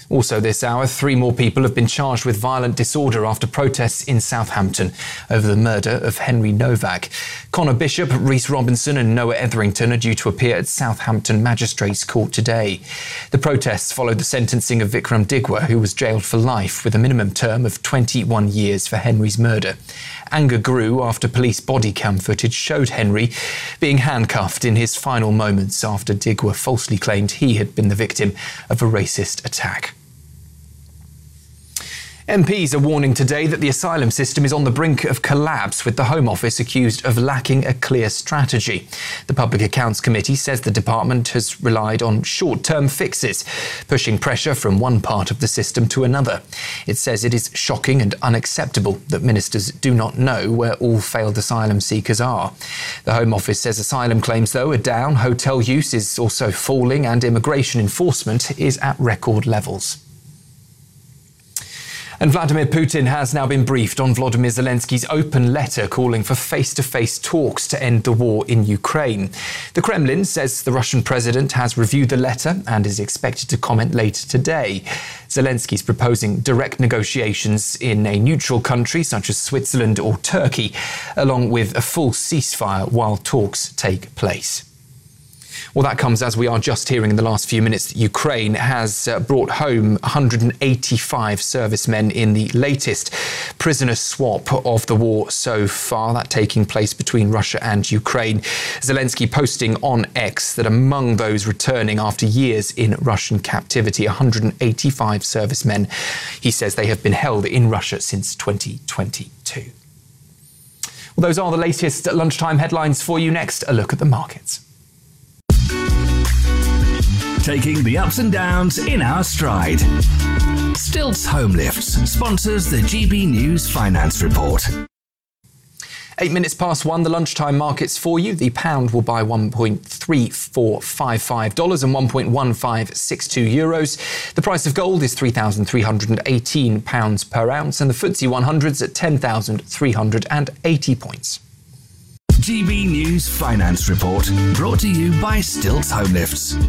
Also this hour, 3 more people have been charged with violent disorder after protests in Southampton over the murder of Henry Novak. Connor Bishop, Rhys Robinson and Noah Etherington are due to appear at Southampton Magistrates Court today. The protests followed the sentencing of Vikram Digwa, who was jailed for life with a minimum term of 21 years for Henry's murder. Anger grew after police body cam footage showed Henry being handcuffed in his final moments after Digwa falsely claimed he had been the victim of a racist attack. MPs are warning today that the asylum system is on the brink of collapse, with the Home Office accused of lacking a clear strategy. The Public Accounts Committee says the department has relied on short-term fixes, pushing pressure from one part of the system to another. It says it is shocking and unacceptable that ministers do not know where all failed asylum seekers are. The Home Office says asylum claims, though, are down, hotel use is also falling, and immigration enforcement is at record levels. And Vladimir Putin has now been briefed on Volodymyr Zelensky's open letter calling for face-to-face talks to end the war in Ukraine. The Kremlin says the Russian president has reviewed the letter and is expected to comment later today. Zelensky's proposing direct negotiations in a neutral country such as Switzerland or Turkey, along with a full ceasefire while talks take place. Well, that comes as we are just hearing in the last few minutes that Ukraine has brought home 185 servicemen in the latest prisoner swap of the war so far, that taking place between Russia and Ukraine. Zelensky posting on X that among those returning after years in Russian captivity, 185 servicemen. He says they have been held in Russia since 2022. Well, those are the latest lunchtime headlines for you. Next, a look at the markets. Taking the ups and downs in our stride. Stilts Home Lifts sponsors the GB News Finance Report. 8 minutes past 1, the lunchtime markets for you. The pound will buy $1.3455 and €1.1562. The price of gold is £3,318 per ounce, and the FTSE 100's at 10,380 points. GB News Finance Report, brought to you by Stilts Home Lifts.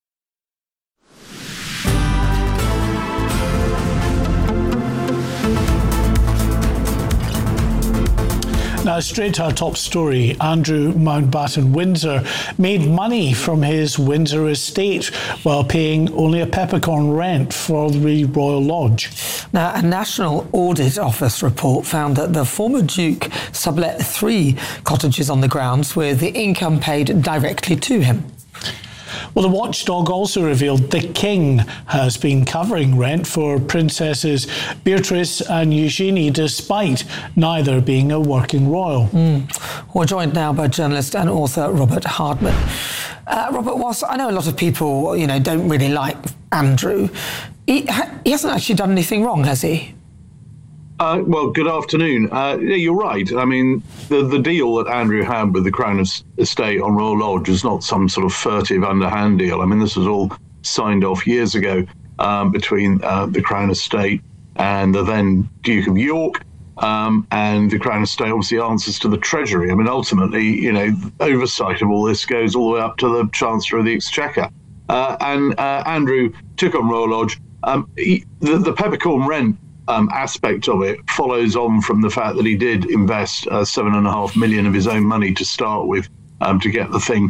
Now, straight to our top story. Andrew Mountbatten Windsor made money from his Windsor estate while paying only a peppercorn rent for the Royal Lodge. Now, a National Audit Office report found that the former Duke sublet 3 cottages on the grounds with the income paid directly to him. Well, the watchdog also revealed the King has been covering rent for Princesses Beatrice and Eugenie, despite neither being a working royal. We're joined now by journalist and author Robert Hardman. Robert, whilst I know a lot of people, don't really like Andrew, he hasn't actually done anything wrong, has he? Well, good afternoon. Yeah, you're right. I mean, the deal that Andrew had with the Crown Estate on Royal Lodge is not some sort of furtive, underhand deal. I mean, this was all signed off years ago between the Crown Estate and the then Duke of York. And the Crown Estate obviously answers to the Treasury. I mean, ultimately, oversight of all this goes all the way up to the Chancellor of the Exchequer. And Andrew took on Royal Lodge. The peppercorn rent aspect of it follows on from the fact that he did invest $7.5 million of his own money to start with to get the thing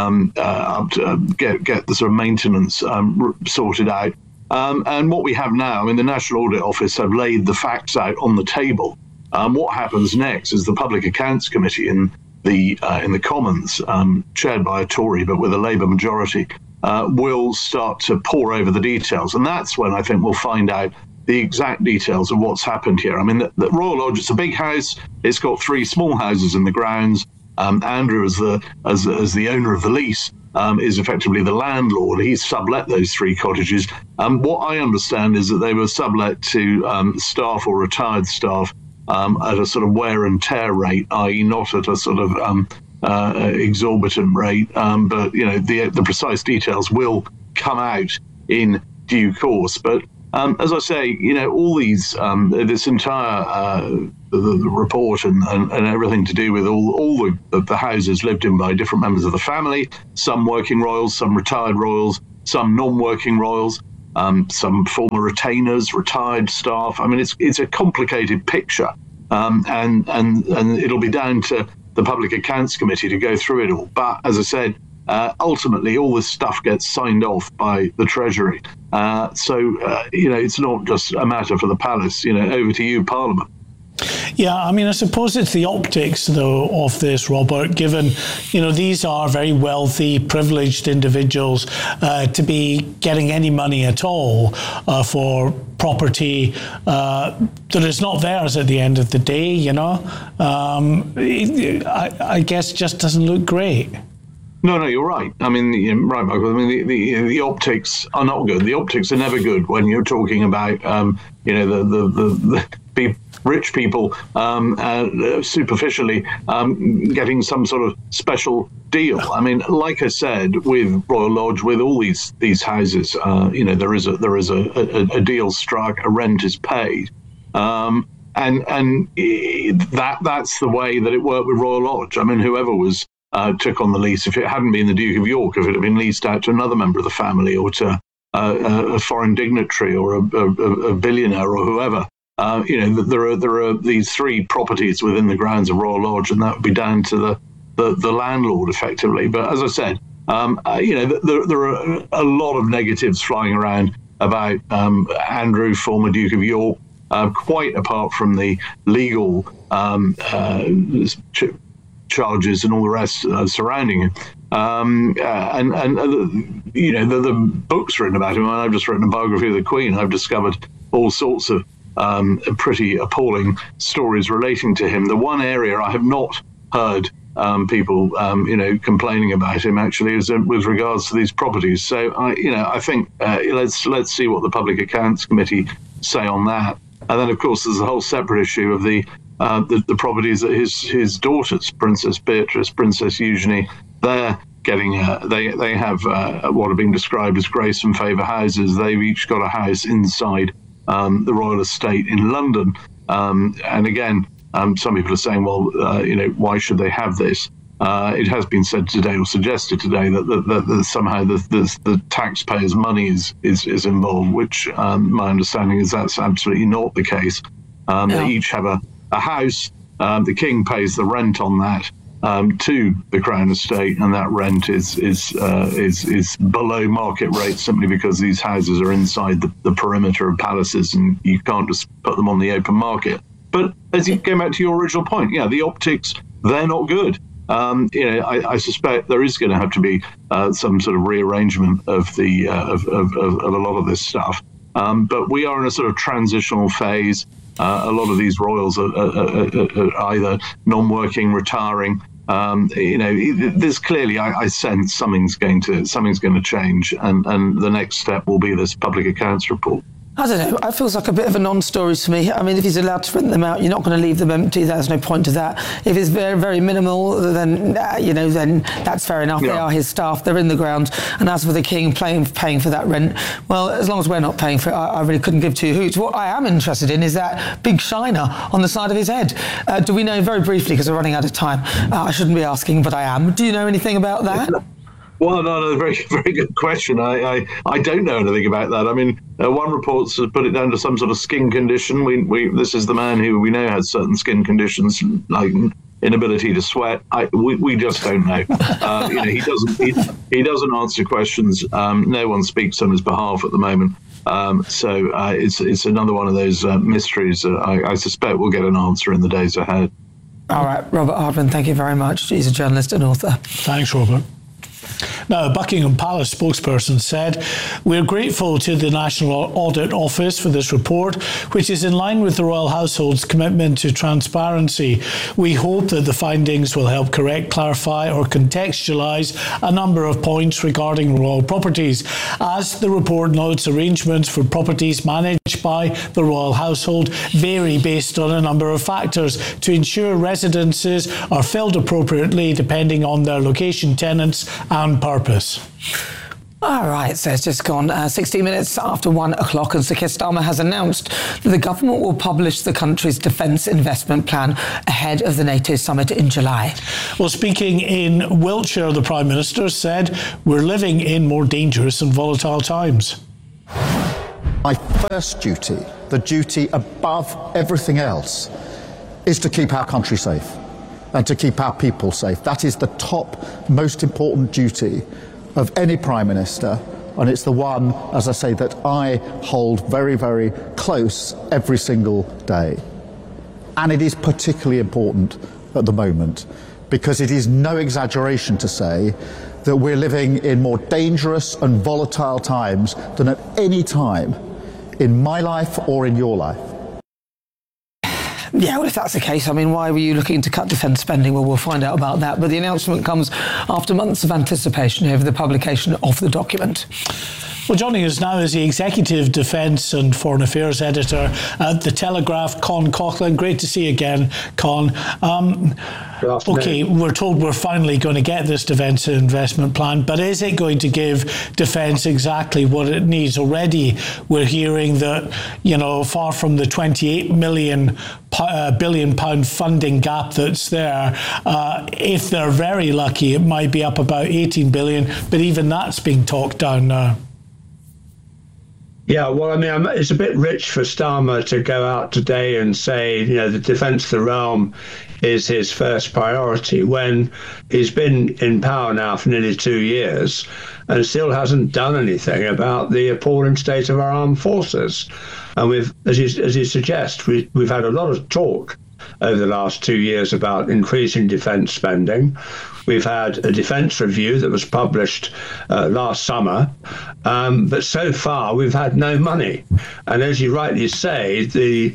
up to get the sort of maintenance sorted out. And what we have now, the National Audit Office have laid the facts out on the table. What happens next is the Public Accounts Committee in the Commons, chaired by a Tory but with a Labour majority, will start to pore over the details, and that's when I think we'll find out the exact details of what's happened here. I mean, the Royal Lodge, it's a big house. It's got 3 small houses in the grounds. Andrew, as the owner of the lease, is effectively the landlord. He's sublet those 3 cottages. What I understand is that they were sublet to staff or retired staff at a sort of wear and tear rate, i.e. not at a sort of exorbitant rate. But, the precise details will come out in due course. But as I say, all these, this entire the report and everything to do with all the houses lived in by different members of the family, some working royals, some retired royals, some non-working royals, some former retainers, retired staff. I mean, it's a complicated picture, and it'll be down to the Public Accounts Committee to go through it all. But as I said, ultimately, all this stuff gets signed off by the Treasury. So it's not just a matter for the Palace. Over to you, Parliament. Yeah, I mean, I suppose it's the optics, though, of this, Robert, given, these are very wealthy, privileged individuals to be getting any money at all for property that is not theirs at the end of the day, I guess just doesn't look great. No, you're right. I mean, right, Michael. I mean, the optics are not good. The optics are never good when you're talking about, the rich people superficially getting some sort of special deal. I mean, like I said, with Royal Lodge, with all these houses, there is a deal struck, a rent is paid, and that's the way that it worked with Royal Lodge. I mean, whoever was took on the lease, if it hadn't been the Duke of York, if it had been leased out to another member of the family or to a foreign dignitary or a billionaire or whoever, there are these three properties within the grounds of Royal Lodge, and that would be down to the landlord effectively. But as I said, there are a lot of negatives flying around about Andrew, former Duke of York, quite apart from the legal charges and all the rest surrounding him. The books written about him, and I've just written a biography of the Queen, I've discovered all sorts of pretty appalling stories relating to him. The one area I have not heard people, complaining about him actually is with regards to these properties. So I think let's see what the Public Accounts Committee say on that. And then, of course, there's a whole separate issue of the properties that his daughters, Princess Beatrice, Princess Eugenie, they're getting. They have what have been described as grace and favour houses. They've each got a house inside the royal estate in London. And again, some people are saying, well, why should they have this? It has been said today, or suggested today, that somehow the taxpayers' money is involved, which my understanding is that's absolutely not the case. They each have a house. The King pays the rent on that to the Crown Estate, and that rent is below market rate simply because these houses are inside the perimeter of palaces, and you can't just put them on the open market. But as you go back to your original point, the optics, they're not good. I suspect there is going to have to be some sort of rearrangement of the of a lot of this stuff. But we are in a sort of transitional phase. A lot of these royals are either non-working, retiring. There's clearly, I sense something's going to change, and the next step will be this public accounts report. I don't know. It feels like a bit of a non-story to me. I mean, if he's allowed to rent them out, you're not going to leave them empty. There's no point to that. If it's very, very minimal, then then that's fair enough. Yeah. They are his staff. They're in the ground. And as for the King paying for that rent, well, as long as we're not paying for it, I really couldn't give two hoots. What I am interested in is that big shiner on the side of his head. Do we know, very briefly, because we're running out of time? I shouldn't be asking, but I am. Do you know anything about that? Well, no, very, very good question. I don't know anything about that. I mean, one report's put it down to some sort of skin condition. This is the man who we know has certain skin conditions, like inability to sweat. We just don't know. He doesn't answer questions. No one speaks on his behalf at the moment. So it's another one of those mysteries. I suspect we'll get an answer in the days ahead. All right, Robert Hardman, thank you very much. He's a journalist and author. Thanks, Robert. Now, a Buckingham Palace spokesperson said, "We're grateful to the National Audit Office for this report, which is in line with the Royal Household's commitment to transparency. We hope that the findings will help correct, clarify or contextualise a number of points regarding royal properties. As the report notes, arrangements for properties managed by the Royal Household vary based on a number of factors to ensure residences are filled appropriately depending on their location, tenants and purpose." All right, so it's just gone 60 minutes after 1 o'clock, and Sir Keir Starmer has announced that the government will publish the country's defence investment plan ahead of the NATO summit in July. Well, speaking in Wiltshire, the Prime Minister said, "We're living in more dangerous and volatile times." My first duty, the duty above everything else, is to keep our country safe and to keep our people safe. That is the top, most important duty of any Prime Minister, and it's the one, as I say, that I hold very, very close every single day. And it is particularly important at the moment, because it is no exaggeration to say that we're living in more dangerous and volatile times than at any time in my life or in your life. Yeah, well, if that's the case, I mean, why were you looking to cut defence spending? Well, we'll find out about that. But the announcement comes after months of anticipation over the publication of the document. Well, joining us now is the Executive Defence and Foreign Affairs Editor at The Telegraph, Con Coughlan. Great to see you again, Con. OK, we're told we're finally going to get this defence investment plan, but is it going to give defence exactly what it needs? Already we're hearing that, you know, far from the £28 billion funding gap that's there, if they're very lucky, it might be up about 18 billion, but even that's being talked down now. Yeah, well, I mean, it's a bit rich for Starmer to go out today and say, you know, the defence of the realm is his first priority when he's been in power now for nearly 2 years and still hasn't done anything about the appalling state of our armed forces. And we've, as you suggest, we've had a lot of talk over the last 2 years about increasing defence spending. We've had a defence review that was published last summer, but so far we've had no money. And as you rightly say, the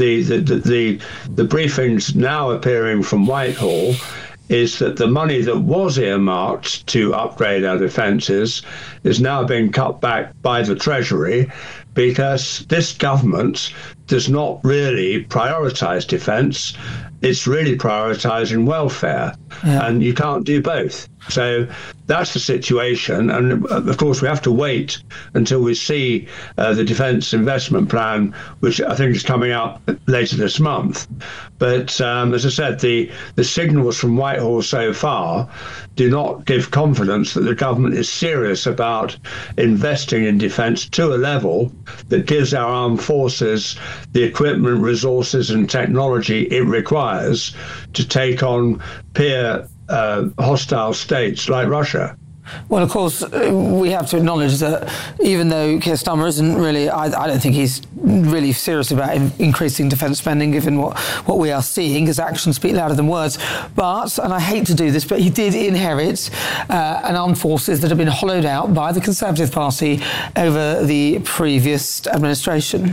briefings now appearing from Whitehall is that the money that was earmarked to upgrade our defences is now being cut back by the Treasury, because this government does not really prioritise defence. It's really prioritising welfare, and you can't do both. So that's the situation. And of course, we have to wait until we see the Defence Investment Plan, which I think is coming out later this month. But as I said, the signals from Whitehall so far do not give confidence that the government is serious about investing in defence to a level that gives our armed forces the equipment, resources and technology it requires to take on peer hostile states like Russia. Well, of course, we have to acknowledge that even though Keir Starmer isn't really, I don't think he's really serious about increasing defence spending, given what we are seeing, because actions speak louder than words. But, and I hate to do this, but he did inherit an armed forces that have been hollowed out by the Conservative Party over the previous administration.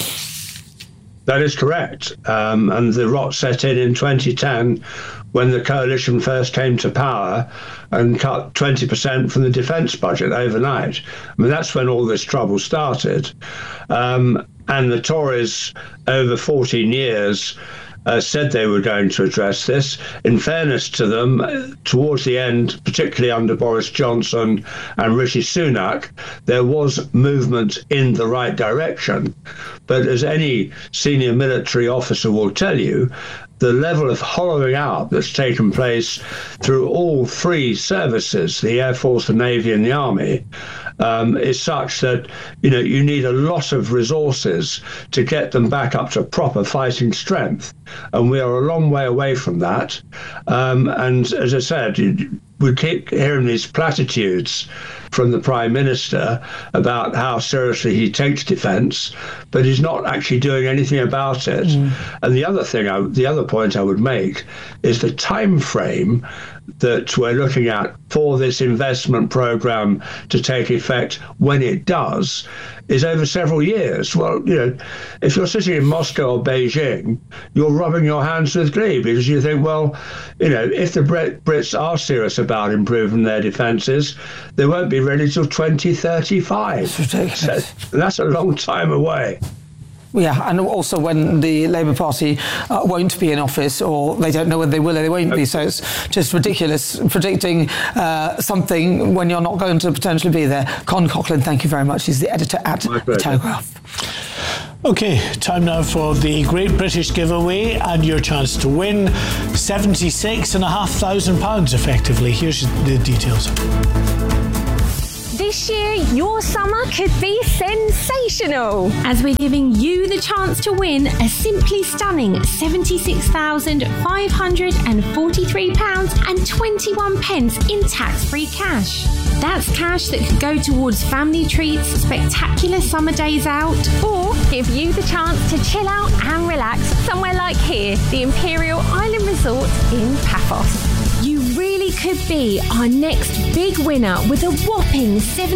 That is correct. And the rot set in 2010 when the coalition first came to power and cut 20% from the defence budget overnight. I mean, that's when all this trouble started. And the Tories, over 14 years, said they were going to address this. In fairness to them, towards the end, particularly under Boris Johnson and Rishi Sunak, there was movement in the right direction. But as any senior military officer will tell you, the level of hollowing out that's taken place through all three services, the Air Force, the Navy and the Army, is such that, you know, you need a lot of resources to get them back up to proper fighting strength. And we are a long way away from that. And as I said, we keep hearing these platitudes from the Prime Minister about how seriously he takes defence, but he's not actually doing anything about it. And the other point I would make is the time frame that we're looking at for this investment programme to take effect when it does is over several years. Well, you know, if you're sitting in Moscow or Beijing, you're rubbing your hands with glee because you think, well, you know, if the Brits are serious about improving their defences, they won't be ready till 2035. It's ridiculous. So that's a long time away. Yeah, and also when the Labour Party won't be in office, or they don't know whether they will or they won't be. So it's just ridiculous predicting something when you're not going to potentially be there. Con Coughlan, thank you very much. He's the editor at The Telegraph. OK, time now for the Great British Giveaway and your chance to win £76,500 effectively. Here's the details. This year, your summer could be sensational, as we're giving you the chance to win a simply stunning £76,543.21 in tax-free cash. That's cash that could go towards family treats, spectacular summer days out, or give you the chance to chill out and relax somewhere like here, the Imperial Island Resort in Paphos. You really could be our next big winner with a whopping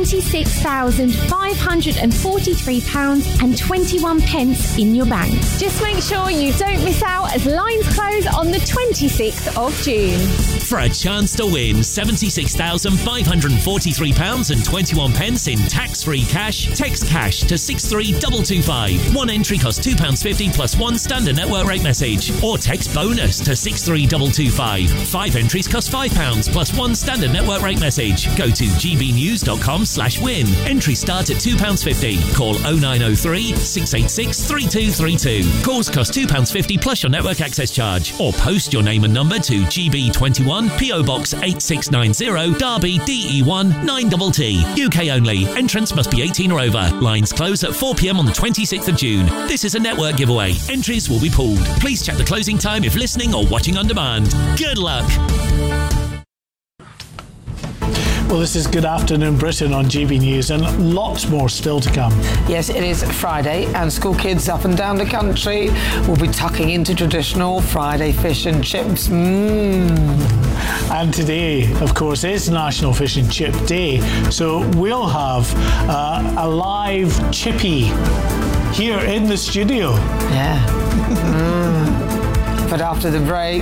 £76,543.21 in your bank. Just make sure you don't miss out as lines close on the 26th of June. For a chance to win £76,543.21 in tax-free cash, text cash to 63225. One entry costs £2.50 plus one standard network rate message. Or text bonus to 63225. 5 entries cost £5 plus one standard network rate message. Go to gbnews.com/win. Entries start at £2.50. Call 0903 686 3232. Calls cost £2.50 plus your network access charge. Or post your name and number to GB21 PO Box 8690 Derby DE1 9TT. UK only. Entrance must be 18 or over. Lines close at 4 p.m. on the 26th of June. This is a network giveaway. Entries will be pooled. Please check the closing time if listening or watching on demand. Good luck. Well, this is Good Afternoon Britain on GB News, and lots more still to come. Yes, it is Friday, and school kids up and down the country will be tucking into traditional Friday fish and chips. And today, of course, is National Fish and Chip Day, so we'll have a live chippy here in the studio. Yeah. But after the break...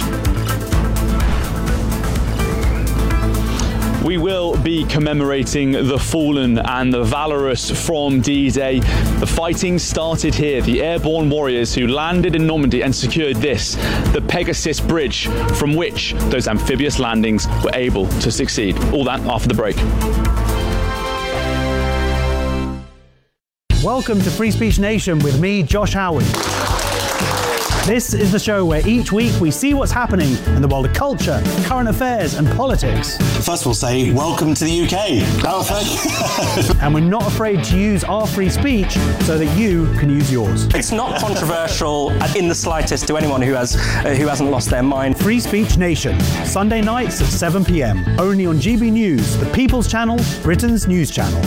We will be commemorating the fallen and the valorous from D-Day. The fighting started here. The airborne warriors who landed in Normandy and secured this, the Pegasus Bridge, from which those amphibious landings were able to succeed. All that after the break. Welcome to Free Speech Nation with me, Josh Howard. This is the show where each week we see what's happening in the world of culture, current affairs and politics. First we'll say welcome to the UK. Oh, thank you. And we're not afraid to use our free speech so that you can use yours. It's not controversial in the slightest to anyone who hasn't lost their mind. Free Speech Nation, Sunday nights at 7 p.m. Only on GB News, the People's Channel, Britain's news channel.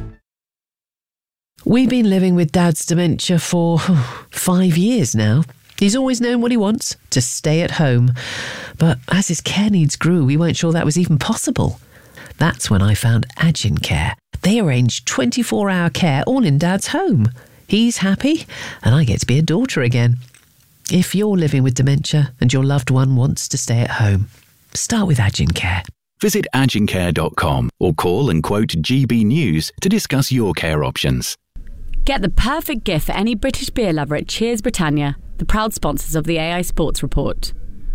We've been living with Dad's dementia for 5 years now. He's always known what he wants, to stay at home. But as his care needs grew, we weren't sure that was even possible. That's when I found Agin Care. They arrange 24-hour care all in Dad's home. He's happy, and I get to be a daughter again. If you're living with dementia and your loved one wants to stay at home, start with Agin Care. Visit agincare.com or call and quote GB News to discuss your care options. Get the perfect gift for any British beer lover at Cheers Britannia, the proud sponsors of the AI Sports Report.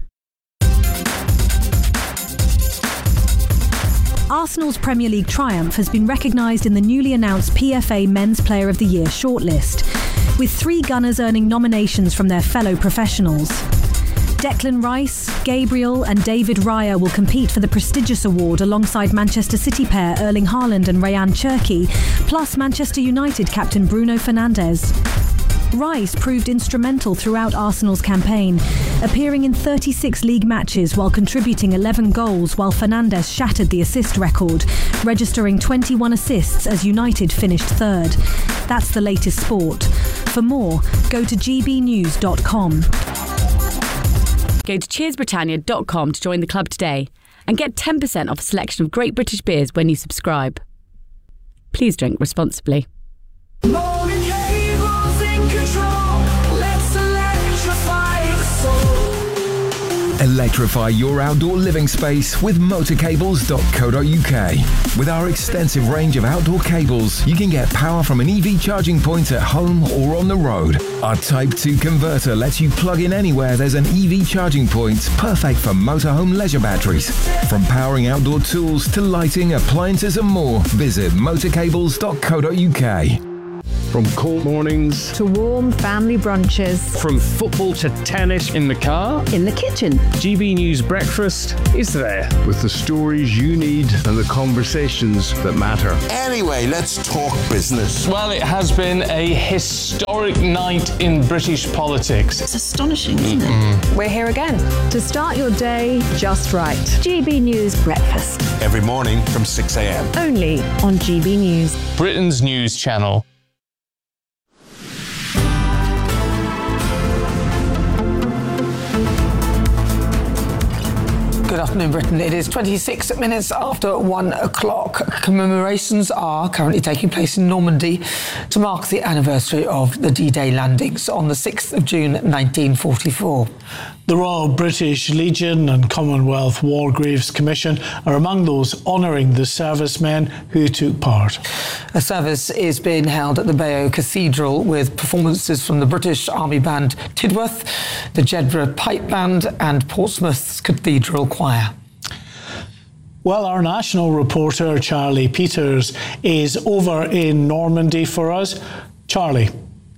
Arsenal's Premier League triumph has been recognised in the newly announced PFA Men's Player of the Year shortlist, with 3 Gunners earning nominations from their fellow professionals. Declan Rice, Gabriel and David Raya will compete for the prestigious award alongside Manchester City pair Erling Haaland and Rayan Cherki, plus Manchester United captain Bruno Fernandes. Rice proved instrumental throughout Arsenal's campaign, appearing in 36 league matches while contributing 11 goals, while Fernandes shattered the assist record, registering 21 assists as United finished third. That's the latest sport. For more, go to gbnews.com. Go to cheersbritannia.com to join the club today and get 10% off a selection of great British beers when you subscribe. Please drink responsibly. Electrify your outdoor living space with motorcables.co.uk. With our extensive range of outdoor cables, you can get power from an EV charging point at home or on the road. Our Type 2 converter lets you plug in anywhere there's an EV charging point, perfect for motorhome leisure batteries. From powering outdoor tools to lighting, appliances and more, visit motorcables.co.uk. From cold mornings to warm family brunches. From football to tennis in the car. In the kitchen. GB News Breakfast is there with the stories you need and the conversations that matter. Anyway, let's talk business. Well, it has been a historic night in British politics. It's astonishing, isn't it? We're here again to start your day just right. GB News Breakfast. Every morning from 6 a.m. Only on GB News. Britain's news channel. Good afternoon, Britain. It is 26 minutes after 1 o'clock. Commemorations are currently taking place in Normandy to mark the anniversary of the D-Day landings on the 6th of June 1944. The Royal British Legion and Commonwealth War Graves Commission are among those honouring the servicemen who took part. A service is being held at the Bayeux Cathedral with performances from the British Army Band Tidworth, the Jedburgh Pipe Band and Portsmouth's Cathedral Choir. Well, our national reporter Charlie Peters is over in Normandy for us. Charlie.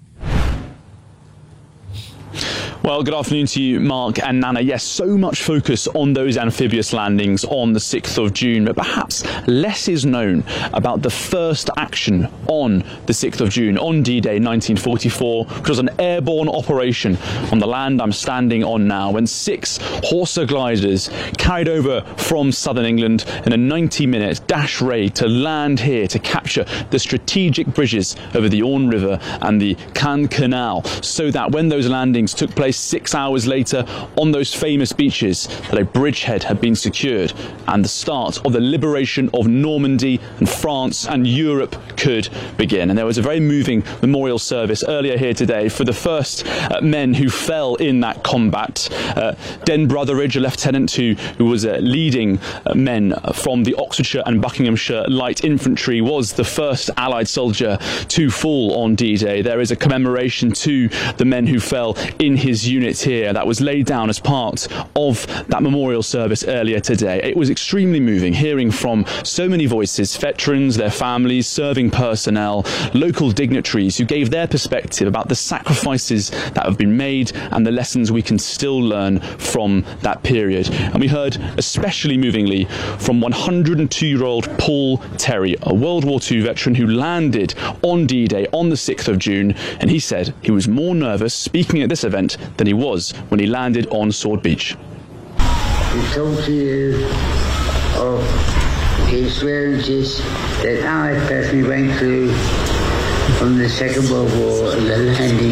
Well, good afternoon to you, Mark and Nana. Yes, so much focus on those amphibious landings on the 6th of June, but perhaps less is known about the first action on the 6th of June, on D-Day 1944, which was an airborne operation on the land I'm standing on now, when 6 Horsa gliders carried over from southern England in a 90-minute dash raid to land here to capture the strategic bridges over the Orne River and the Caen Canal, so that when those landings took place 6 hours later on those famous beaches, that a bridgehead had been secured and the start of the liberation of Normandy and France and Europe could begin. And there was a very moving memorial service earlier here today for the first men who fell in that combat. Den Brotheridge, a lieutenant who was leading men from the Oxfordshire and Buckinghamshire Light Infantry, was the first Allied soldier to fall on D-Day. There is a commemoration to the men who fell in his unit here that was laid down as part of that memorial service earlier today. It was extremely moving, hearing from so many voices, veterans, their families, serving personnel, local dignitaries who gave their perspective about the sacrifices that have been made and the lessons we can still learn from that period. And we heard especially movingly from 102-year-old Paul Terry, a World War II veteran who landed on D-Day on the 6th of June, and he said he was more nervous speaking at this event than he was when he landed on Sword Beach. To talk to you of the experiences that I personally went through from the Second World War and the landing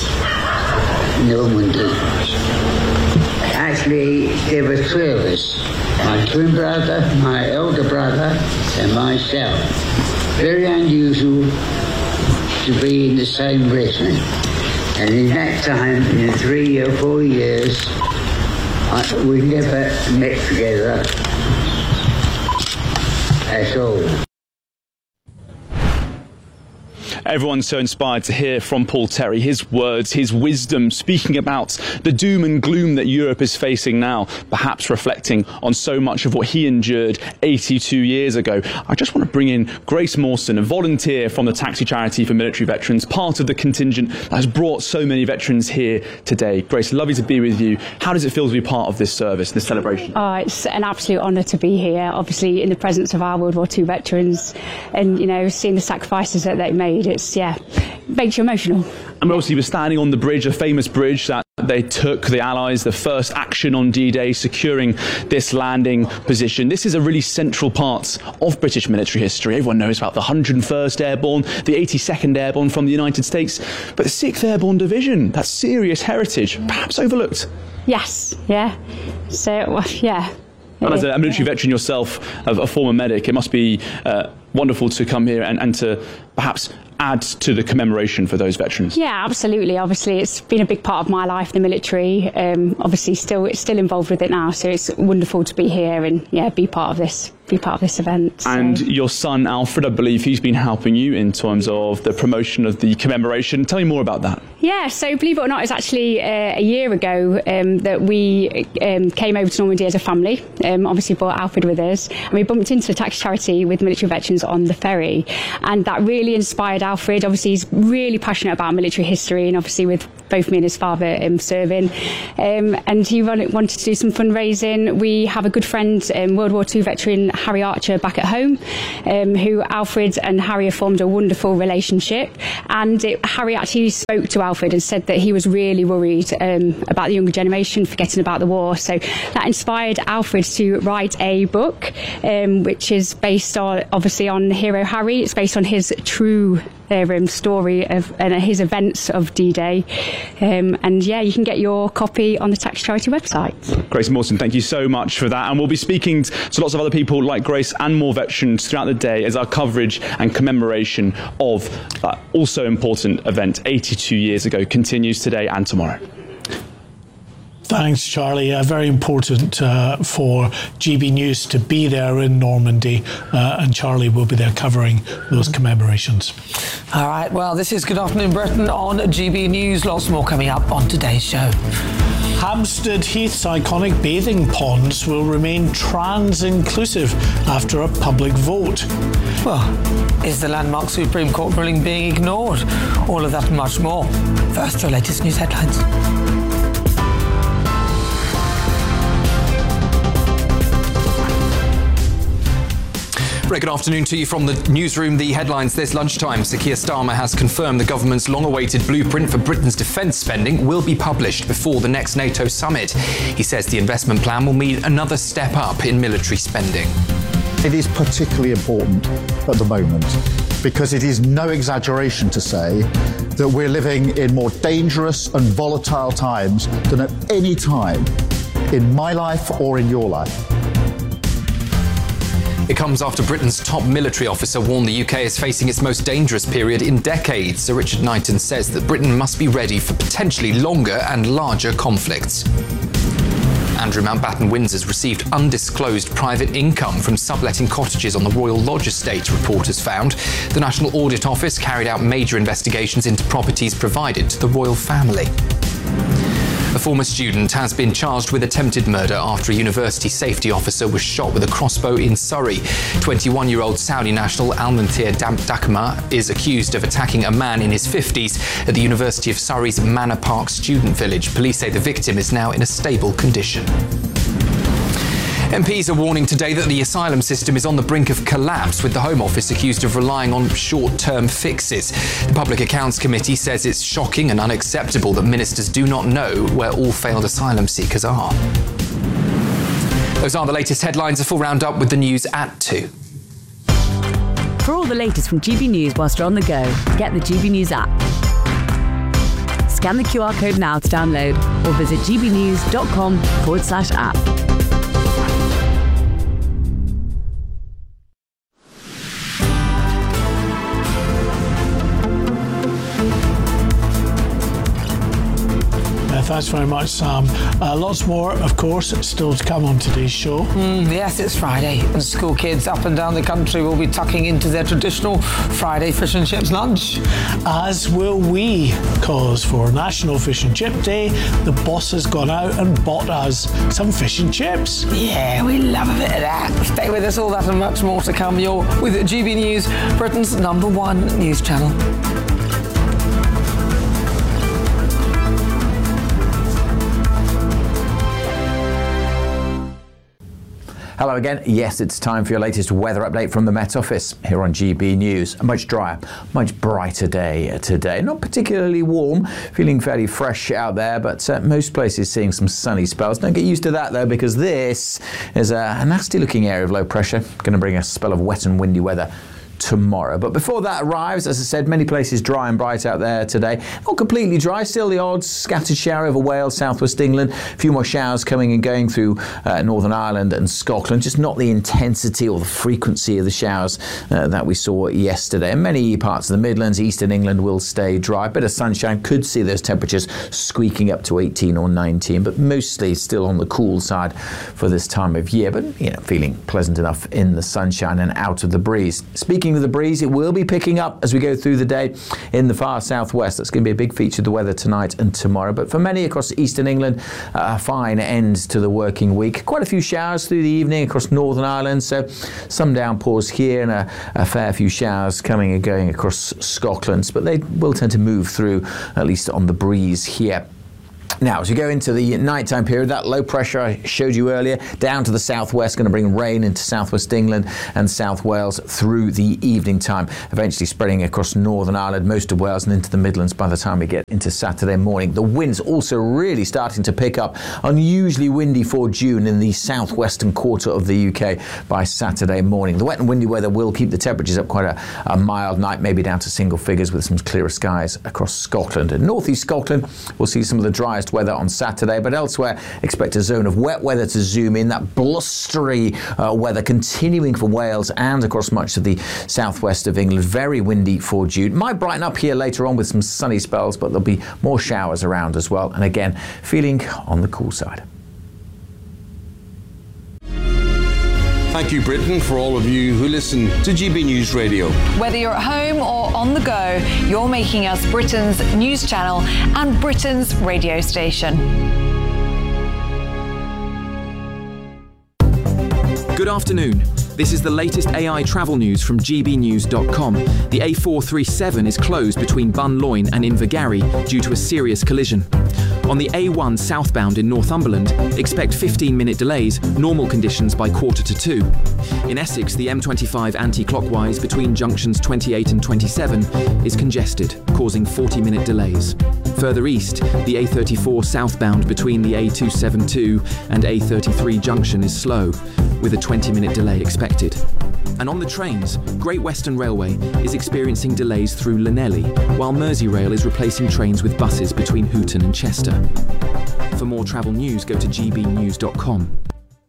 of Normandy. Actually, there were 3 of us, my twin brother, my elder brother and myself. Very unusual to be in the same regiment. And in that time, in 3 or 4 years, we never met together at all. Everyone's so inspired to hear from Paul Terry, his words, his wisdom, speaking about the doom and gloom that Europe is facing now, perhaps reflecting on so much of what he endured 82 years ago. I just want to bring in Grace Mawson, a volunteer from the Taxi Charity for Military Veterans, part of the contingent that has brought so many veterans here today. Grace, lovely to be with you. How does it feel to be part of this service, this celebration? Oh, it's an absolute honour to be here, obviously in the presence of our World War II veterans and, you know, seeing the sacrifices that they made. It makes you emotional. And obviously we're standing on the bridge, a famous bridge that they took, the Allies, the first action on D-Day, securing this landing position. This is a really central part of British military history. Everyone knows about the 101st Airborne, the 82nd Airborne from the United States, but the 6th Airborne Division, that serious heritage, perhaps overlooked. Yes, yeah. So, yeah. And as a military veteran yourself, a former medic, it must be wonderful to come here and to perhaps add to the commemoration for those veterans. Yeah, absolutely. Obviously, it's been a big part of my life, the military. Obviously, still involved with it now, so it's wonderful to be here and, yeah, be part of this. be part of this event. And your son Alfred, I believe he's been helping you in terms of the promotion of the commemoration. Tell me more about that. Yeah, so believe it or not, it's actually a year ago that we came over to Normandy as a family, obviously brought Alfred with us, and we bumped into the tax charity with military veterans on the ferry, and that really inspired Alfred. Obviously he's really passionate about military history, and obviously with both me and his father serving, and he wanted to do some fundraising. We have a good friend, World War II veteran Harry Archer back at home, who Alfred and Harry have formed a wonderful relationship, and Harry actually spoke to Alfred and said that he was really worried about the younger generation forgetting about the war. So that inspired Alfred to write a book, which is based on, obviously, on Hero Harry. It's based on his true story of his events of D-Day, and yeah, you can get your copy on the tax charity website. Grace Mawson, thank you so much for that, and we'll be speaking to lots of other people like Grace and more veterans throughout the day as our coverage and commemoration of that also important event 82 years ago continues today and tomorrow. Thanks, Charlie. Very important for GB News to be there in Normandy, and Charlie will be there covering those commemorations. All right, well, this is Good Afternoon Britain on GB News. Lots more coming up on today's show. Hampstead Heath's iconic bathing ponds will remain trans-inclusive after a public vote. Well, is the landmark Supreme Court ruling being ignored? All of that and much more. First, your latest news headlines. Very good afternoon to you from the newsroom. The headlines this lunchtime. Sir Keir Starmer has confirmed the government's long-awaited blueprint for Britain's defence spending will be published before the next NATO summit. He says the investment plan will mean another step up in military spending. It is particularly important at the moment because it is no exaggeration to say that we're living in more dangerous and volatile times than at any time in my life or in your life. It comes after Britain's top military officer warned the UK is facing its most dangerous period in decades. Sir Richard Knighton says that Britain must be ready for potentially longer and larger conflicts. Andrew Mountbatten Windsor's received undisclosed private income from subletting cottages on the Royal Lodge estate, reporters found. The National Audit Office carried out major investigations into properties provided to the royal family. A former student has been charged with attempted murder after a university safety officer was shot with a crossbow in Surrey. 21-year-old Saudi national Almanthir Dakma is accused of attacking a man in his 50s at the University of Surrey's Manor Park student village. Police say the victim is now in a stable condition. MPs are warning today that the asylum system is on the brink of collapse, with the Home Office accused of relying on short-term fixes. The Public Accounts Committee says it's shocking and unacceptable that ministers do not know where all failed asylum seekers are. Those are the latest headlines. A full roundup with the news at 2. For all the latest from GB News whilst you're on the go, get the GB News app. Scan the QR code now to download or visit gbnews.com/app. Thanks very much, Sam. Lots more, of course, still to come on today's show. Yes, it's Friday, and school kids up and down the country will be tucking into their traditional Friday fish and chips lunch. As will we, because for National Fish and Chip Day, the boss has gone out and bought us some fish and chips. Yeah, we love a bit of that. Stay with us, all that and much more to come. You're with GB News, Britain's #1 news channel. Hello again. Yes, it's time for your latest weather update from the Met Office here on GB News. A much drier, much brighter day today. Not particularly warm, feeling fairly fresh out there, but most places seeing some sunny spells. Don't get used to that though, because this is a nasty looking area of low pressure. Going to bring a spell of wet and windy weather tomorrow. But before that arrives, as I said, many places dry and bright out there today. Not completely dry, still the odd scattered shower over Wales, southwest England. A few more showers coming and going through Northern Ireland and Scotland, just not the intensity or the frequency of the showers that we saw yesterday. And many parts of the Midlands, eastern England will stay dry. A bit of sunshine, could see those temperatures squeaking up to 18 or 19, but mostly still on the cool side for this time of year, but feeling pleasant enough in the sunshine and out of the breeze. Speaking of the breeze, it will be picking up as we go through the day in the far southwest. That's going to be a big feature of the weather tonight and tomorrow, but for many across eastern England, a fine end to the working week. Quite a few showers through the evening across Northern Ireland, so some downpours here and a fair few showers coming and going across Scotland, but they will tend to move through, at least on the breeze here. Now, as we go into the nighttime period, that low pressure I showed you earlier down to the southwest, going to bring rain into southwest England and South Wales through the evening time, eventually spreading across Northern Ireland, most of Wales and into the Midlands by the time we get into Saturday morning. The winds also really starting to pick up, unusually windy for June in the southwestern quarter of the UK by Saturday morning. The wet and windy weather will keep the temperatures up quite a mild night, maybe down to single figures with some clearer skies across Scotland. In northeast Scotland, we'll see some of the driest weather on Saturday, but elsewhere expect a zone of wet weather to zoom in, that blustery weather continuing for Wales and across much of the southwest of England. Very windy for June. Might brighten up here later on with some sunny spells, but there'll be more showers around as well, and again feeling on the cool side. Thank you, Britain, for all of you who listen to GB News Radio. Whether you're at home or on the go, you're making us Britain's news channel and Britain's radio station. Good afternoon. This is the latest AI travel news from gbnews.com. The A437 is closed between Bunloin and Invergarry due to a serious collision. On the A1 southbound in Northumberland, expect 15-minute delays, normal conditions by 1:45. In Essex, the M25 anti-clockwise between junctions 28 and 27 is congested, causing 40-minute delays. Further east, the A34 southbound between the A272 and A33 junction is slow, with a 20-minute delay expected. And on the trains, Great Western Railway is experiencing delays through Llanelli, while Merseyrail is replacing trains with buses between Hooton and Chester. For more travel news, go to gbnews.com.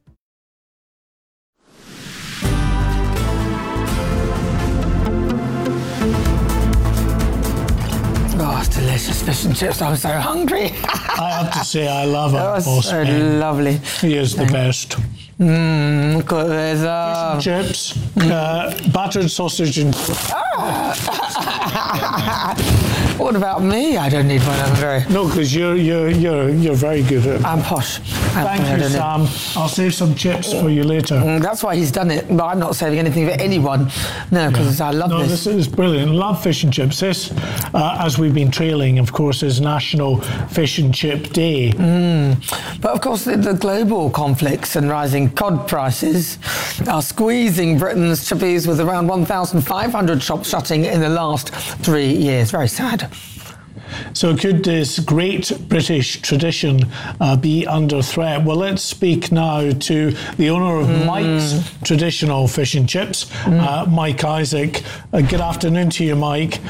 Oh, it's delicious fish and chips. I'm so hungry. I have to say, I love it. That was so lovely. He is the best. Look at this. Fish and chips, battered sausage and... What about me? I don't need one. I'm very... No, because you're very good at it. I'm posh. Thank you, Sam. I'll save some chips for you later. That's why he's done it, but I'm not saving anything for anyone. No, because I love this. No, this is brilliant. Love fish and chips. This, as we've been trailing, of course, is National Fish and Chip Day. But of course, the global conflicts and rising cod prices are squeezing Britain's chippies, with around 1,500 shops shutting in the last 3 years. Very sad. So could this great British tradition be under threat? Well, let's speak now to the owner of Mike's Traditional Fish and Chips, Mike Isaac. Good afternoon to you, Mike.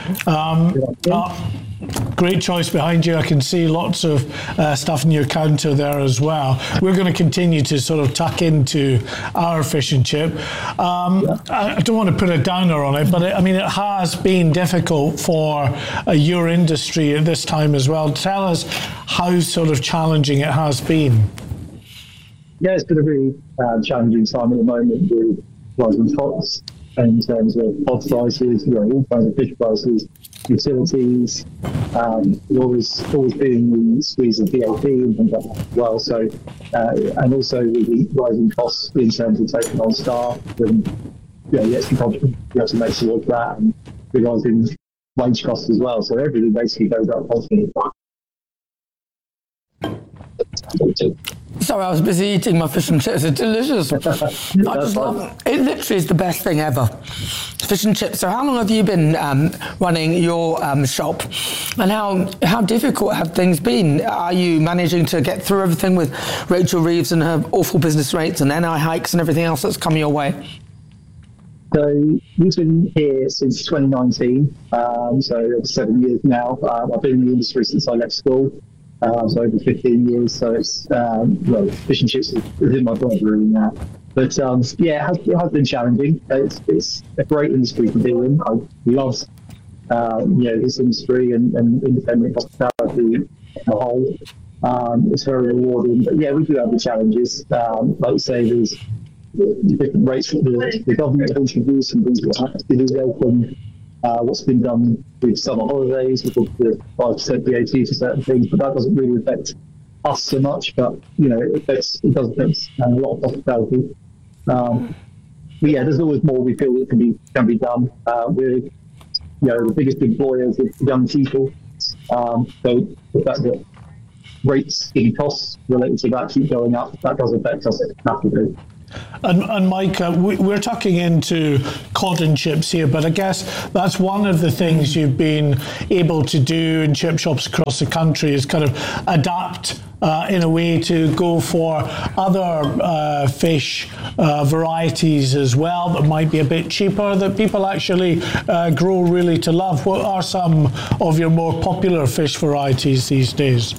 Great choice behind you. I can see lots of stuff on your counter there as well. We're going to continue to sort of tuck into our fish and chip. I don't want to put a downer on it, but it has been difficult for your industry at this time as well. Tell us how sort of challenging it has been. Yeah, it's been a really challenging time at the moment with rising costs in terms of pod prices, all kinds of fish prices, utilities, always being the squeeze of VAT and things like that as well. So, and also with the rising costs in terms of taking on staff, and the extra contribution you have to make towards that, and the rising wage costs as well. So everything basically goes up constantly. Sorry, I was busy eating my fish and chips. It's delicious. I just love it. It literally is the best thing ever. Fish and chips. So how long have you been running your shop? And how difficult have things been? Are you managing to get through everything with Rachel Reeves and her awful business rates and NI hikes and everything else that's come your way? So we've been here since 2019, so over 7 years now. I've been in the industry since I left school, so over 15 years. So it's, fish and chips is in my blood really now. But it has been challenging. It's a great industry to be in. I love this industry and independent hospitality as a whole. It's very rewarding. But yeah, we do have the challenges. Like you say, there's different rates that the government has introduced and things that have to do welcome. What's been done with summer holidays, with the 5% VAT for certain things, but that doesn't really affect us so much. But it does affect a lot of hospitality. But yeah, there's always more we feel that can be done. We're the biggest employers of young people, so the fact that rates and costs related to that keep going up, that does affect us massively. And Mike, we're tucking into cod and chips here, but I guess that's one of the things you've been able to do in chip shops across the country is kind of adapt in a way to go for other fish varieties as well that might be a bit cheaper, that people actually grow really to love. What are some of your more popular fish varieties these days?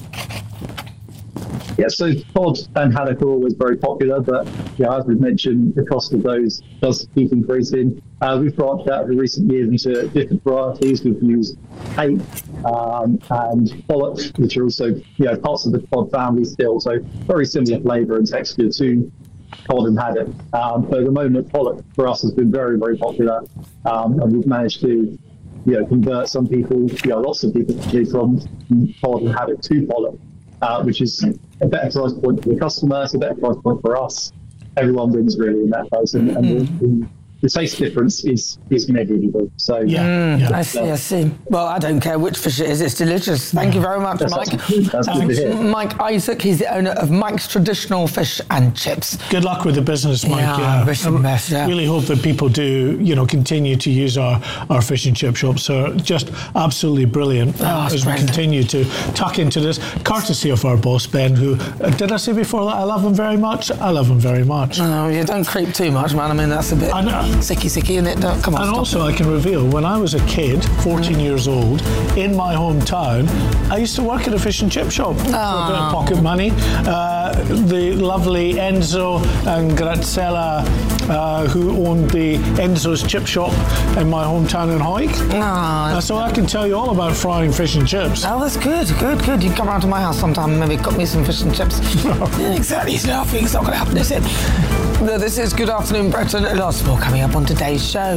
Yeah, so cod and haddock are always very popular, but as we've mentioned, the cost of those does keep increasing. We've branched out in recent years into different varieties. We've used hake and pollock, which are also parts of the cod family still, so very similar flavour and texture to cod and haddock. But at the moment, pollock for us has been very, very popular, and we've managed to convert some people, lots of people from cod and haddock to pollock, which is a better price point for the customer, it's a better price point for us. Everyone wins really in that case, and the taste difference is negligible. So I see. Well, I don't care which fish it is; it's delicious. Thank you very much, Mike. That's good to hear. Mike Isaac, he's the owner of Mike's Traditional Fish and Chips. Good luck with the business, Mike. I wish him the best. Yeah. Really hope that people do, continue to use our fish and chip shops. They're just absolutely brilliant as we continue to tuck into this, courtesy of our boss Ben, who did I say before that I love him very much? I love him very much. No, you don't creep too much, man. I mean, that's a bit sicky, isn't it? Come on. And also, I can reveal, when I was a kid, 14 years old, in my hometown, I used to work at a fish and chip shop for a bit of pocket money. The lovely Enzo and Graziella, who owned the Enzo's chip shop in my hometown in Hawick. So I can tell you all about frying fish and chips. Oh, that's good. You can come round to my house sometime and maybe cook me some fish and chips. Yeah, exactly. It's not going to happen, is it? This is Good Afternoon Britain. Lots more coming up on today's show.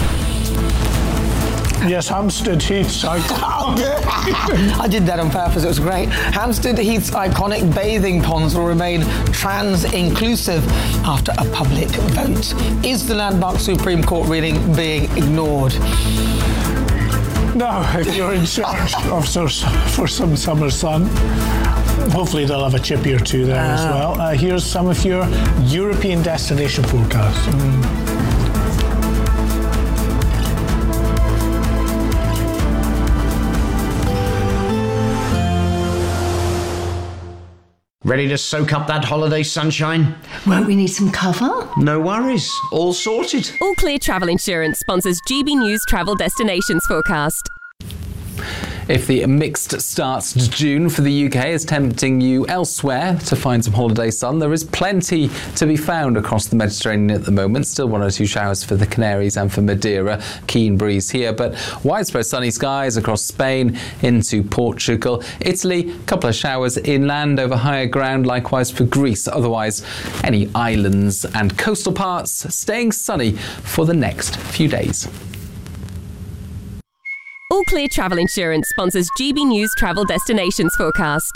Yes, Hampstead Heath's I did that on purpose, it was great. Hampstead Heath's iconic bathing ponds will remain trans-inclusive after a public vote. Is the landmark Supreme Court ruling being ignored? No, if you're in search for some summer sun, hopefully they'll have a chippy or two there as well. Here's some of your European destination forecasts. Ready to soak up that holiday sunshine? Won't we need some cover? No worries, all sorted. All Clear Travel Insurance sponsors GB News Travel Destinations Forecast. If the mixed start to June for the UK is tempting you elsewhere to find some holiday sun, there is plenty to be found across the Mediterranean at the moment. Still 1 or 2 showers for the Canaries and for Madeira. Keen breeze here, but widespread sunny skies across Spain into Portugal. Italy, a couple of showers inland over higher ground, likewise for Greece. Otherwise, any islands and coastal parts staying sunny for the next few days. All Clear Travel Insurance sponsors GB News Travel Destinations Forecast.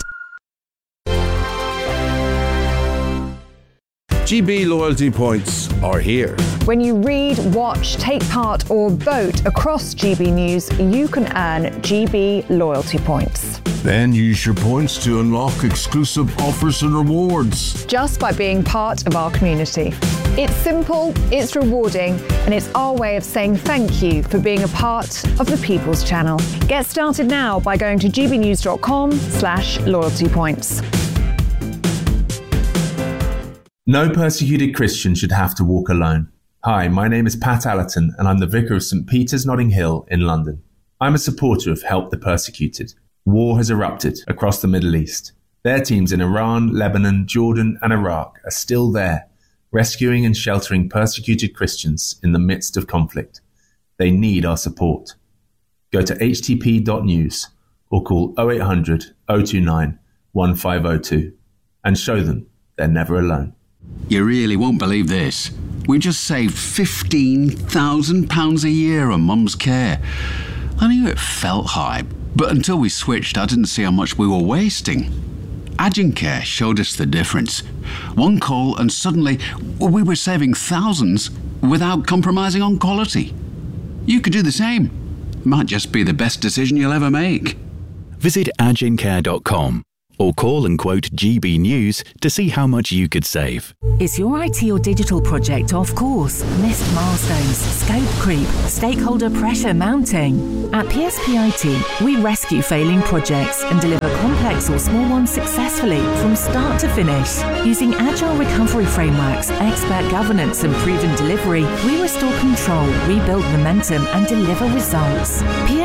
GB loyalty points are here. When you read, watch, take part or vote across GB News, you can earn GB loyalty points. Then use your points to unlock exclusive offers and rewards. Just by being part of our community. It's simple, it's rewarding, and it's our way of saying thank you for being a part of the People's Channel. Get started now by going to gbnews.com/loyalty points. No persecuted Christian should have to walk alone. Hi, my name is Pat Allerton and I'm the Vicar of St Peter's Notting Hill in London. I'm a supporter of Help the Persecuted. War has erupted across the Middle East. Their teams in Iran, Lebanon, Jordan and Iraq are still there, rescuing and sheltering persecuted Christians in the midst of conflict. They need our support. Go to htp.news or call 0800 029 1502 and show them they're never alone. You really won't believe this. We just saved £15,000 a year on Mum's care. I knew it felt high, but until we switched, I didn't see how much we were wasting. Agencare showed us the difference. One call and suddenly we were saving thousands without compromising on quality. You could do the same. Might just be the best decision you'll ever make. Visit agencare.com or call and quote GB News to see how much you could save. Is your IT or digital project off course? Missed milestones, scope creep, stakeholder pressure mounting? At PSP IT, we rescue failing projects and deliver complex or small ones successfully from start to finish. Using agile recovery frameworks, expert governance and proven delivery, we restore control, rebuild momentum and deliver results.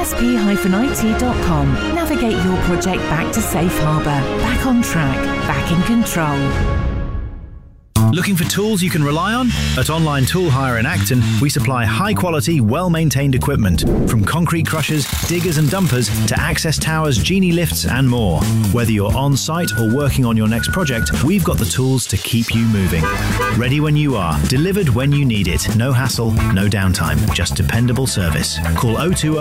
PSP-IT.com. Navigate your project back to safe harbour. Back on track, back in control. Looking for tools you can rely on? At Online Tool Hire in Acton, we supply high-quality, well-maintained equipment, from concrete crushers, diggers and dumpers to access towers, genie lifts and more. Whether you're on-site or working on your next project, we've got the tools to keep you moving. Ready when you are, delivered when you need it. No hassle, no downtime, just dependable service. Call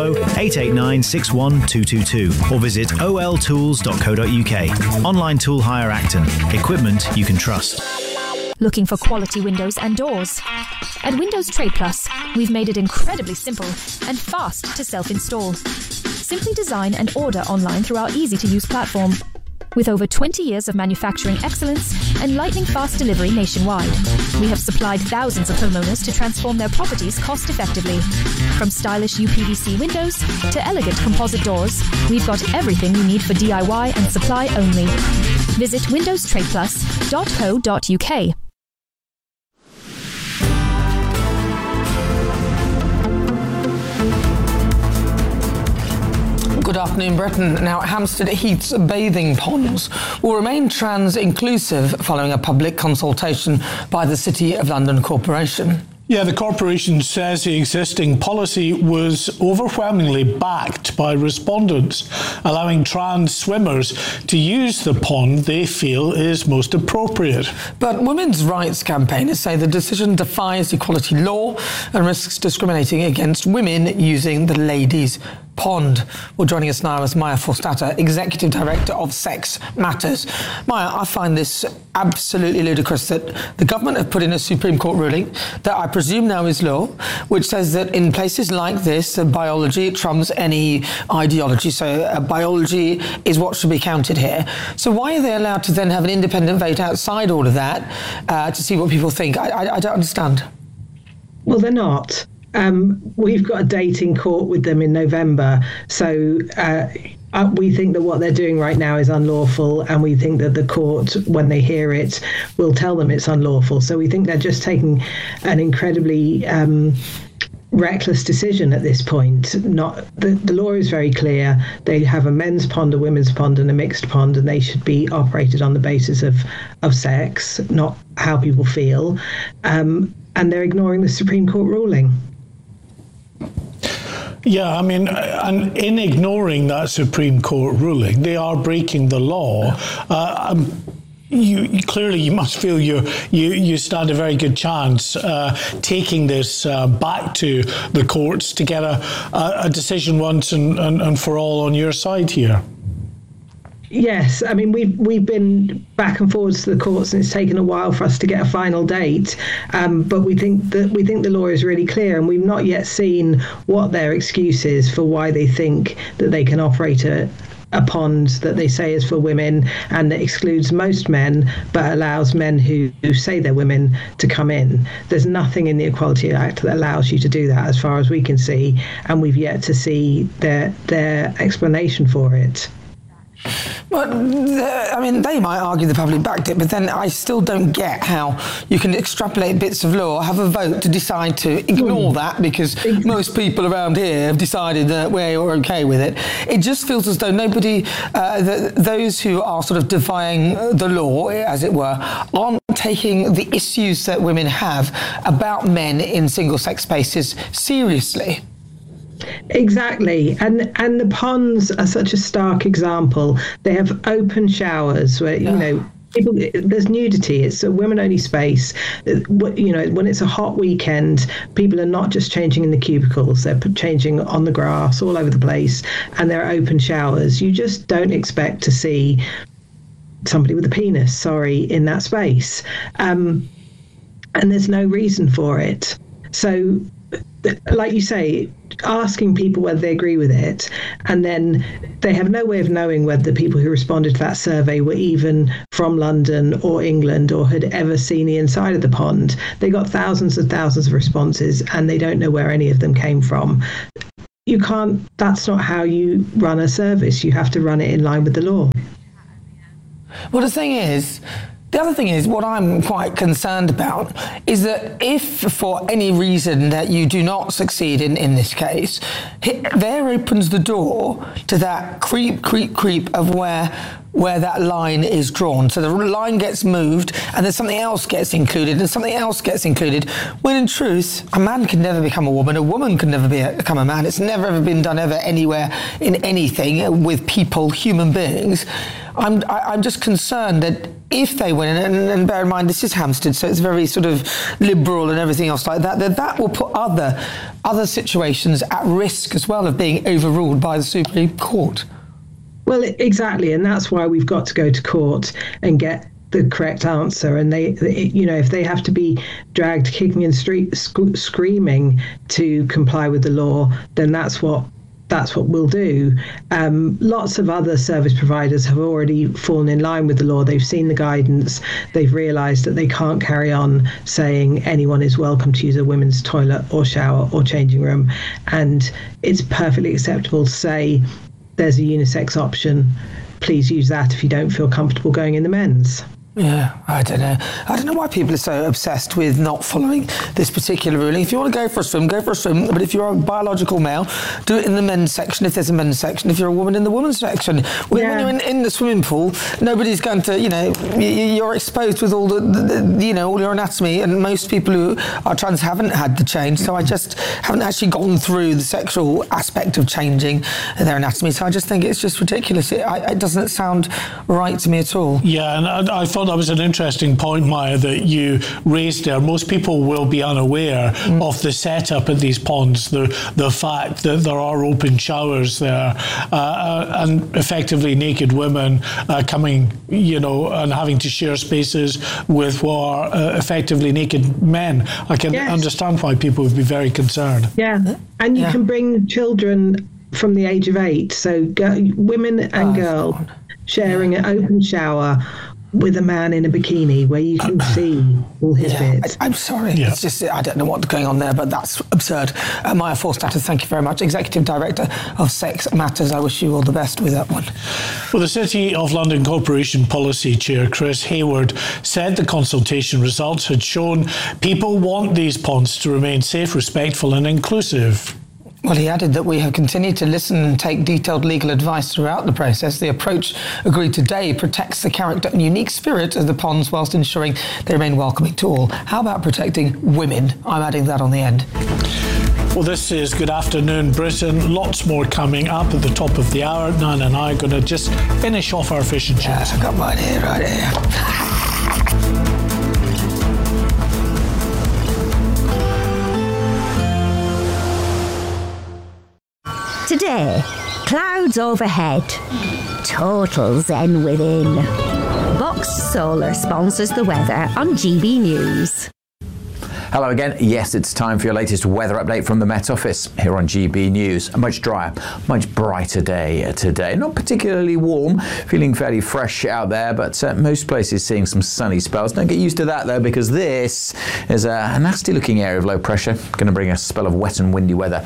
020-889-61222 or visit oltools.co.uk. Online Tool Hire Acton. Equipment you can trust. Looking for quality windows and doors? At Windows Trade Plus, we've made it incredibly simple and fast to self-install. Simply design and order online through our easy-to-use platform. With over 20 years of manufacturing excellence and lightning-fast delivery nationwide, we have supplied thousands of homeowners to transform their properties cost-effectively. From stylish UPVC windows to elegant composite doors, we've got everything you need for DIY and supply only. Visit windowstradeplus.co.uk. Good afternoon, Britain. Now, Hampstead Heath's bathing ponds will remain trans-inclusive following a public consultation by the City of London Corporation. Yeah, the corporation says the existing policy was overwhelmingly backed by respondents, allowing trans swimmers to use the pond they feel is most appropriate. But women's rights campaigners say the decision defies equality law and risks discriminating against women using the ladies' pond. Well, joining us now is Maya Forstater, Executive Director of Sex Matters. Maya, I find this absolutely ludicrous that the government have put in a Supreme Court ruling that I presume now is law, which says that in places like this, biology trumps any ideology. So biology is what should be counted here. So why are they allowed to then have an independent vote outside all of that to see what people think? I don't understand. Well, they're not. We've got a date in court with them in November, so we think that what they're doing right now is unlawful, and we think that the court, when they hear it, will tell them it's unlawful. So we think they're just taking an incredibly reckless decision at this point. Not the law is very clear. They have a men's pond, a women's pond, and a mixed pond, and they should be operated on the basis of sex, not how people feel. And they're ignoring the Supreme Court ruling. Yeah, I mean, and in ignoring that Supreme Court ruling, they are breaking the law. You clearly must feel you stand a very good chance taking this back to the courts to get a decision once and for all on your side here. Yes, I mean we've been back and forwards to the courts, and it's taken a while for us to get a final date. But we think the law is really clear, and we've not yet seen what their excuse is for why they think that they can operate a pond that they say is for women and that excludes most men but allows men who say they're women to come in. There's nothing in the Equality Act that allows you to do that, as far as we can see, and we've yet to see their explanation for it. Well, I mean, they might argue the public backed it, but then I still don't get how you can extrapolate bits of law, have a vote to decide to ignore that because most people around here have decided that we're okay with it. It just feels as though nobody, those who are sort of defying the law, as it were, aren't taking the issues that women have about men in single-sex spaces seriously. Exactly, and the ponds are such a stark example. They have open showers where there's nudity. It's a women-only space. When it's a hot weekend, people are not just changing in the cubicles; they're changing on the grass all over the place, and there are open showers. You just don't expect to see somebody with a penis, in that space, and there's no reason for it. So, like you say, asking people whether they agree with it, and then they have no way of knowing whether the people who responded to that survey were even from London or England or had ever seen the inside of the pond. They got thousands and thousands of responses, and they don't know where any of them came from. You can't, that's not how you run a service. You have to run it in line with the law. Well, the other thing is, what I'm quite concerned about is that if for any reason that you do not succeed in this case, there opens the door to that creep of where that line is drawn. So the line gets moved and then something else gets included and something else gets included, when in truth, a man can never become a woman can never become a man. It's never ever been done ever anywhere in anything with people, human beings. I'm just concerned that if they win, and bear in mind this is Hampstead, so it's very sort of liberal and everything else like that, that will put other situations at risk as well of being overruled by the Supreme Court. Well, exactly, and that's why we've got to go to court and get the correct answer. And they if they have to be dragged kicking and screaming to comply with the law, then that's what we'll do. Lots of other service providers have already fallen in line with the law. They've seen the guidance. They've realised that they can't carry on saying anyone is welcome to use a women's toilet or shower or changing room. And it's perfectly acceptable to say there's a unisex option. Please use that if you don't feel comfortable going in the men's. Yeah, I don't know why people are so obsessed with not following this particular ruling. If you want to go for a swim, go for a swim. But if you're a biological male, do it in the men's section if there's a men's section. If you're a woman, in the women's section. When you're in the swimming pool, nobody's going to, you're exposed with all all your anatomy. And most people who are trans haven't had the change. So I just haven't actually gone through the sexual aspect of changing their anatomy. So I just think it's just ridiculous. It doesn't sound right to me at all. Yeah, and I thought that was an interesting point, Maya, that you raised there. Most people will be unaware of the setup at these ponds, the fact that there are open showers there, and effectively naked women coming, and having to share spaces with what are effectively naked men. I can understand why people would be very concerned. Yeah, and you can bring children from the age of 8, so women and girls sharing an open shower with a man in a bikini where you can see all his bits. I'm sorry. Yeah. It's just, I don't know what's going on there, but that's absurd. Maya Forstater, thank you very much. Executive Director of Sex Matters. I wish you all the best with that one. Well, the City of London Corporation Policy Chair, Chris Hayward, said the consultation results had shown people want these ponds to remain safe, respectful and inclusive. Well, he added that we have continued to listen and take detailed legal advice throughout the process. The approach agreed today protects the character and unique spirit of the ponds whilst ensuring they remain welcoming to all. How about protecting women? I'm adding that on the end. Well, this is Good Afternoon Britain. Lots more coming up at the top of the hour. Nan and I are going to just finish off our fish and chips. Yes, I've got mine here, right here. Today, clouds overhead, total zen within. Box Solar sponsors the weather on GB News. Hello again. Yes, it's time for your latest weather update from the Met Office here on GB News. A much drier, much brighter day today. Not particularly warm, feeling fairly fresh out there, but most places seeing some sunny spells. Don't get used to that though, because this is a nasty looking area of low pressure. Going to bring a spell of wet and windy weather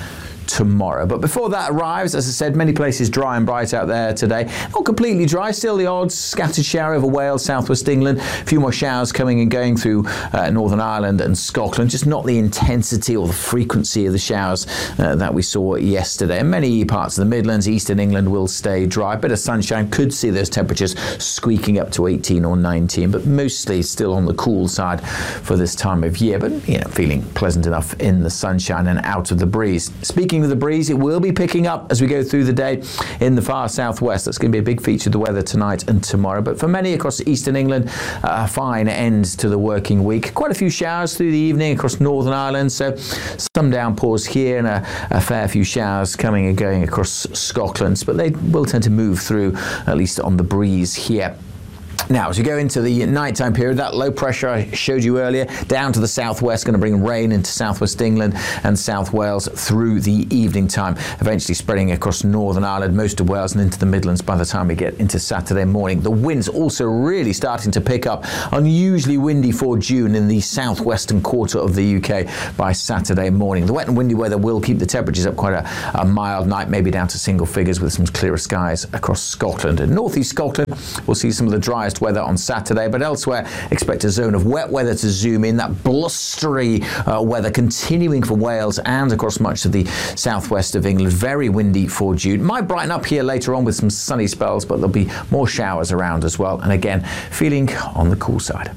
tomorrow. But before that arrives, as I said, many places dry and bright out there today. Not completely dry, still the odd scattered shower over Wales, southwest England. A few more showers coming and going through Northern Ireland and Scotland, just not the intensity or the frequency of the showers that we saw yesterday. And many parts of the Midlands, eastern England will stay dry. A bit of sunshine, could see those temperatures squeaking up to 18 or 19, but mostly still on the cool side for this time of year, but feeling pleasant enough in the sunshine and out of the breeze. Speaking of the breeze, it will be picking up as we go through the day in the far southwest. That's going to be a big feature of the weather tonight and tomorrow, but for many across eastern England, a fine end to the working week. Quite a few showers through the evening across Northern Ireland, so some downpours here and a fair few showers coming and going across Scotland, but they will tend to move through, at least on the breeze here. Now, as we go into the nighttime period, that low pressure I showed you earlier down to the southwest, going to bring rain into southwest England and South Wales through the evening time, eventually spreading across Northern Ireland, most of Wales and into the Midlands by the time we get into Saturday morning. The winds also really starting to pick up, unusually windy for June in the southwestern quarter of the UK by Saturday morning. The wet and windy weather will keep the temperatures up quite a mild night, maybe down to single figures with some clearer skies across Scotland. And northeast Scotland, we'll see some of the driest weather on Saturday, but elsewhere expect a zone of wet weather to zoom in, that blustery weather continuing for Wales and across much of the southwest of England. Very windy for June. Might brighten up here later on with some sunny spells, but there'll be more showers around as well, and again feeling on the cool side.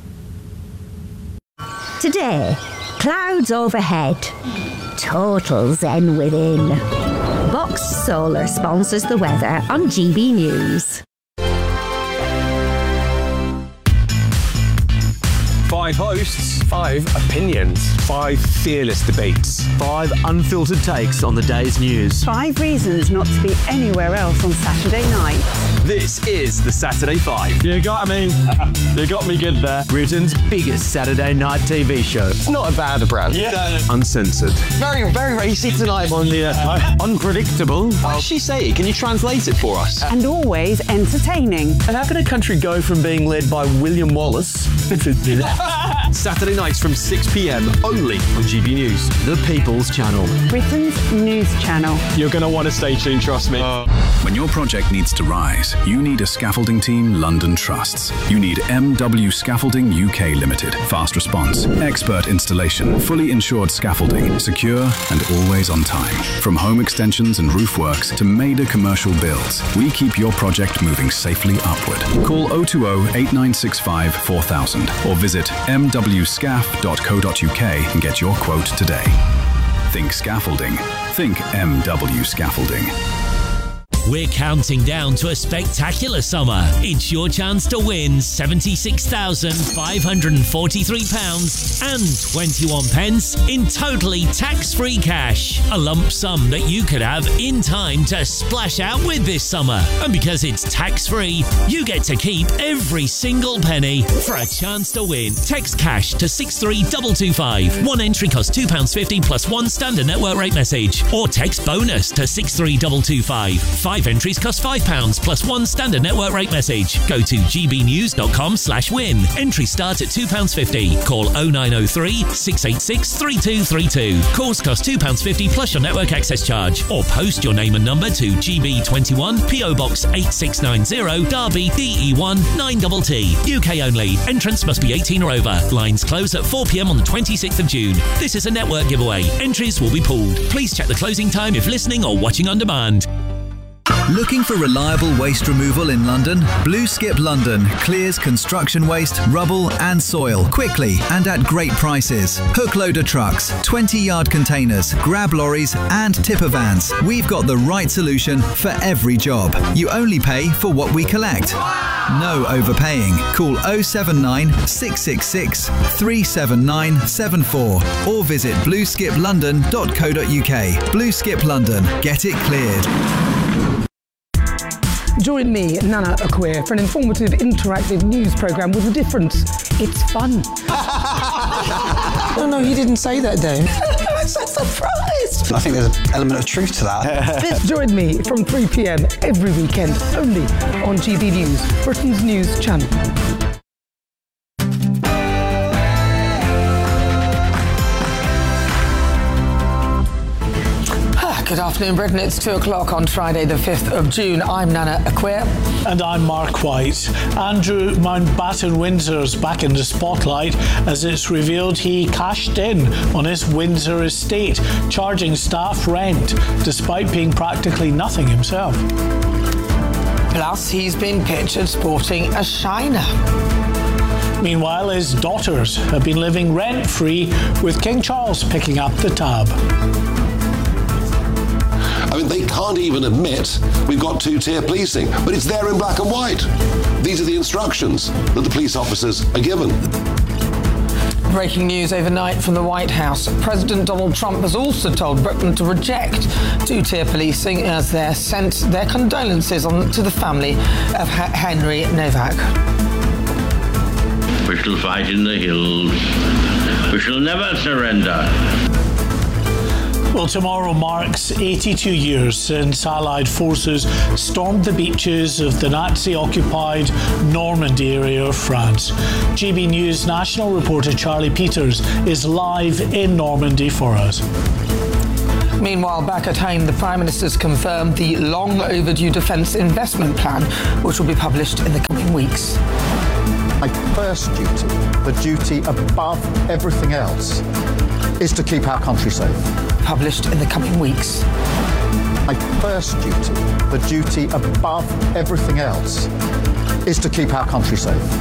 Today, clouds overhead, total zen within. Box Solar sponsors the weather on GB News. 5 hosts, 5 opinions, 5 fearless debates, 5 unfiltered takes on the day's news, 5 reasons not to be anywhere else on Saturday night. This is the Saturday 5. You got me. You got me good there. Britain's biggest Saturday night TV show. It's not a bad brand. Yeah. Uncensored. Very, very racy tonight. On the unpredictable. What did she say? Can you translate it for us? And always entertaining. And how can a country go from being led by William Wallace Saturday nights from 6 p.m. only on GB News, the People's Channel. Britain's news channel. You're going to want to stay tuned, trust me. When your project needs to rise, you need a scaffolding team London trusts. You need MW Scaffolding UK Limited. Fast response, expert installation, fully insured scaffolding, secure and always on time. From home extensions and roof works to major commercial builds, we keep your project moving safely upward. Call 020 8965 4000 or visit mwscaf.co.uk and get your quote today. Think scaffolding. Think MW Scaffolding. We're counting down to a spectacular summer. It's your chance to win £76,543 and 21 pence in totally tax-free cash. A lump sum that you could have in time to splash out with this summer. And because it's tax-free, you get to keep every single penny. For a chance to win, text cash to 63225. One entry costs £2.50 plus one standard network rate message. Or text bonus to 63225. 5 entries cost £5 plus one standard network rate message. Go to gbnews.com/win. Entries start at £2.50. Call 0903 686 3232. Calls cost £2.50 plus your network access charge. Or post your name and number to GB21 PO Box 8690 Derby DE1 9TT. UK only. Entrance must be 18 or over. Lines close at 4 p.m. on the 26th of June. This is a network giveaway. Entries will be pooled. Please check the closing time if listening or watching on demand. Looking for reliable waste removal in London? Blue Skip London clears construction waste, rubble and soil quickly and at great prices. Hook loader trucks, 20-yard containers, grab lorries and tipper vans. We've got the right solution for every job. You only pay for what we collect. No overpaying. Call 079 666 37974 or visit blueskiplondon.co.uk. Blue Skip London. Get it cleared. Join me, Nana Akweer, for an informative, interactive news programme with a difference. It's fun. No, he didn't say that, Dave. I'm so surprised. I think there's an element of truth to that. Join me from 3 p.m. every weekend, only on GB News, Britain's news channel. Good afternoon, Britain. It's 2 o'clock on Friday, the 5th of June. I'm Nana Acquia. And I'm Mark White. Andrew Mountbatten Windsor's back in the spotlight as it's revealed he cashed in on his Windsor estate, charging staff rent despite paying practically nothing himself. Plus, he's been pictured sporting a shiner. Meanwhile, his daughters have been living rent-free with King Charles picking up the tab. I mean, they can't even admit we've got two-tier policing, but it's there in black and white. These are the instructions that the police officers are given. Breaking news overnight from the White House. President Donald Trump has also told Britain to reject two-tier policing as they sent their condolences to the family of Henry Novak. We shall fight in the hills. We shall never surrender. Well, tomorrow marks 82 years since Allied forces stormed the beaches of the Nazi-occupied Normandy area of France. GB News national reporter Charlie Peters is live in Normandy for us. Meanwhile, back at home, the Prime Minister's confirmed the long overdue defence investment plan, which will be published in the coming weeks. My first duty, the duty above everything else, is to keep our country safe. Published in the coming weeks. My first duty, the duty above everything else, is to keep our country safe.